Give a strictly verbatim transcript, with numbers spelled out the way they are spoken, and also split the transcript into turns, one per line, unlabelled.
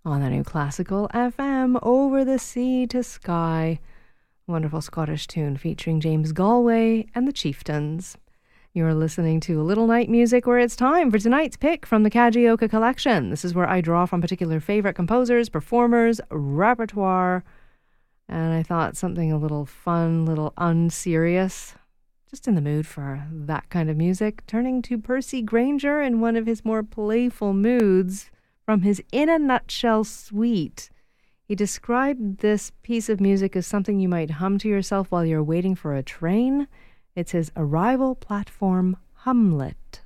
on the New Classical F M, Over the Sea to Sky. Wonderful Scottish tune featuring James Galway and the Chieftains. You're listening to a Little Night Music, where it's time for tonight's pick from the Kagioka collection. This is where I draw from particular favorite composers, performers, repertoire, and I thought something a little fun, little unserious. Just in the mood for that kind of music, turning to Percy Grainger in one of his more playful moods from his In a Nutshell suite. He described this piece of music as something you might hum to yourself while you're waiting for a train. It's his Arrival Platform Humlet.